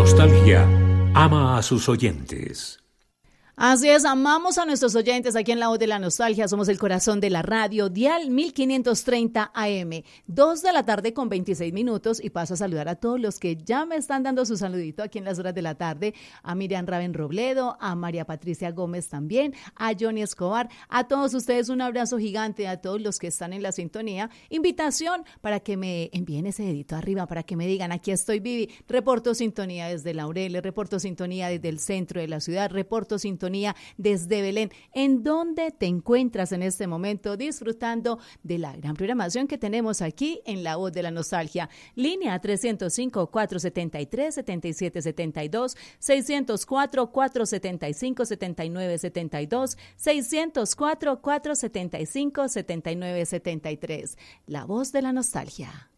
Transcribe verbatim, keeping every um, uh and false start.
nostalgia ama a sus oyentes. Así es, amamos a nuestros oyentes aquí en La Voz de la Nostalgia. Somos el corazón de la radio, dial mil quinientos treinta A M, dos de la tarde con veintiséis minutos, y paso a saludar a todos los que ya me están dando su saludito aquí en las horas de la tarde, a Miriam Raven Robledo, a María Patricia Gómez también, a Johnny Escobar, a todos ustedes un abrazo gigante, a todos los que están en la sintonía. Invitación para que me envíen ese dedito arriba, para que me digan: aquí estoy, Vivi, reporto sintonía desde Laureles, reporto sintonía desde el centro de la ciudad, reporto sintonía desde Belén. ¿En dónde te encuentras en este momento disfrutando de la gran programación que tenemos aquí en La Voz de la Nostalgia? Línea tres cero cinco, cuatro siete tres, siete siete siete dos, seis cero cuatro, cuatro siete cinco, siete nueve siete dos, seis cero cuatro, cuatro siete cinco, siete nueve siete tres. La Voz de la Nostalgia.